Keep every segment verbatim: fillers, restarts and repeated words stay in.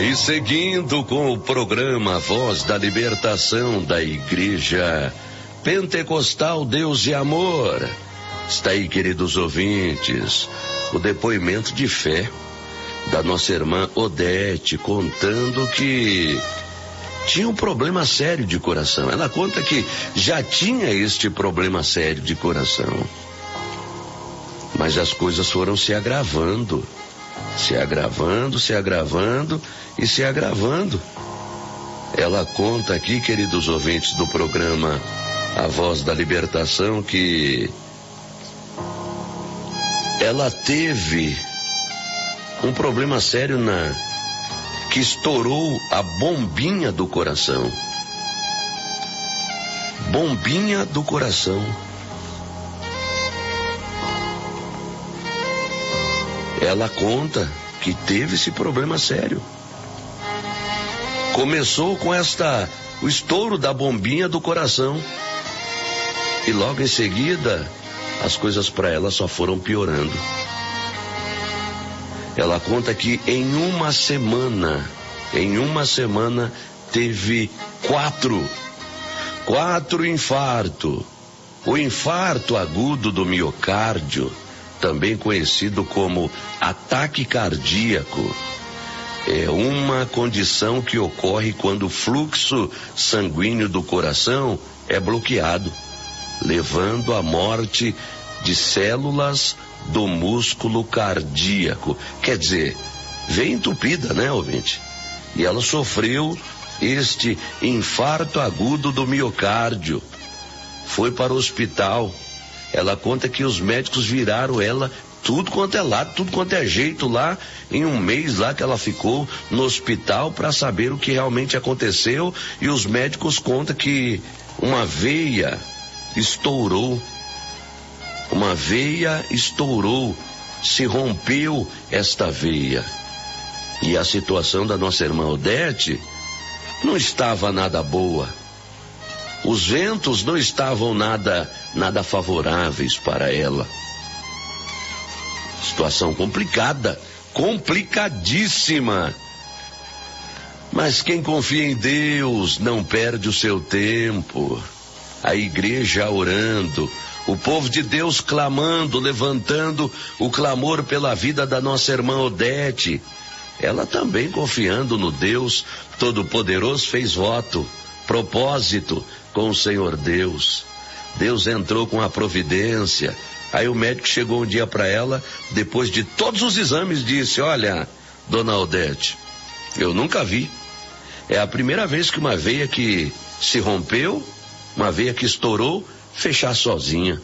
E seguindo com o programa Voz da Libertação da Igreja Pentecostal Deus e Amor, está aí, queridos ouvintes, o depoimento de fé da nossa irmã Odete, contando que tinha um problema sério de coração. Ela conta que já tinha este problema sério de coração, mas as coisas foram se agravando, se agravando, se agravando e se agravando. Ela conta aqui, queridos ouvintes do programa A Voz da Libertação, que ela teve um problema sério na que estourou a bombinha do coração. Bombinha do coração. Ela conta que teve esse problema sério. Começou com esta, o estouro da bombinha do coração. E logo em seguida, as coisas para ela só foram piorando. Ela conta que em uma semana, em uma semana, teve quatro, quatro infartos. O infarto agudo do miocárdio, também conhecido como ataque cardíaco, é uma condição que ocorre quando o fluxo sanguíneo do coração é bloqueado, levando à morte de células do músculo cardíaco. Quer dizer, vem entupida, né, ouvinte? E ela sofreu este infarto agudo do miocárdio. Foi para o hospital. Ela conta que os médicos viraram ela tudo quanto é lado, tudo quanto é jeito lá, em um mês lá que ela ficou no hospital para saber o que realmente aconteceu. E os médicos contam que uma veia estourou. Uma veia estourou, se rompeu esta veia. E a situação da nossa irmã Odete não estava nada boa. Os ventos não estavam nada, nada favoráveis para ela. Situação complicada, complicadíssima. Mas quem confia em Deus não perde o seu tempo. A igreja orando, o povo de Deus clamando, levantando o clamor pela vida da nossa irmã Odete. Ela também, confiando no Deus Todo-Poderoso, fez voto, propósito com o Senhor Deus. Deus entrou com a providência. Aí o médico chegou um dia para ela, depois de todos os exames, disse: olha, dona Odete, eu nunca vi. É a primeira vez que uma veia que se rompeu, uma veia que estourou, fechar sozinha.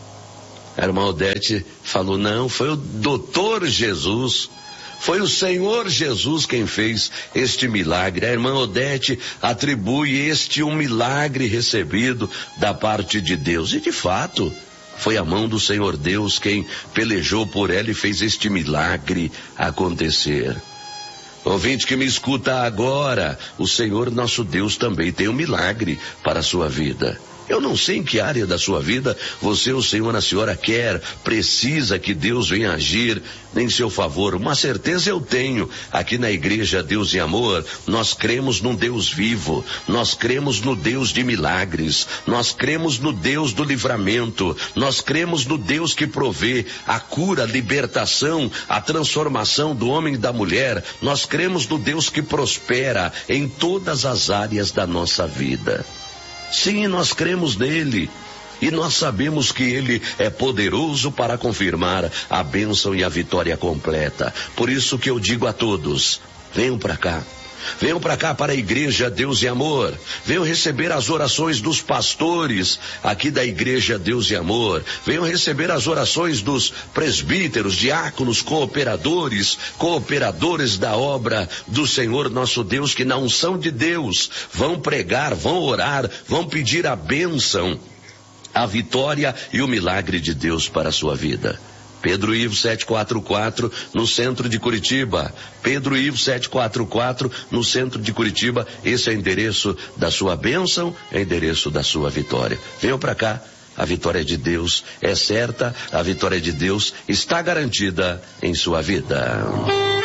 A irmã Odete falou: não, foi o doutor Jesus, foi o Senhor Jesus quem fez este milagre. A irmã Odete atribui este um milagre recebido da parte de Deus. E de fato, foi a mão do Senhor Deus quem pelejou por ela e fez este milagre acontecer. Ouvinte que me escuta agora, o Senhor nosso Deus também tem um milagre para a sua vida. Eu não sei em que área da sua vida você, o Senhor, a senhora quer, precisa que Deus venha agir em seu favor. Uma certeza eu tenho, aqui na Igreja Deus e Amor, nós cremos num Deus vivo, nós cremos no Deus de milagres, nós cremos no Deus do livramento, nós cremos no Deus que provê a cura, a libertação, a transformação do homem e da mulher, nós cremos no Deus que prospera em todas as áreas da nossa vida. Sim, nós cremos nele e nós sabemos que ele é poderoso para confirmar a bênção e a vitória completa. Por isso que eu digo a todos: venham para cá. Venham para cá, para a Igreja Deus e Amor. Venham receber as orações dos pastores aqui da Igreja Deus e Amor. Venham receber as orações dos presbíteros, diáconos, cooperadores, cooperadores da obra do Senhor nosso Deus, que na unção de Deus vão pregar, vão orar, vão pedir a bênção, a vitória e o milagre de Deus para a sua vida. Pedro Ivo setecentos e quarenta e quatro, no centro de Curitiba. Pedro Ivo setecentos e quarenta e quatro, no centro de Curitiba. Esse é o endereço da sua bênção, é o endereço da sua vitória. Venham para cá, a vitória de Deus é certa, a vitória de Deus está garantida em sua vida.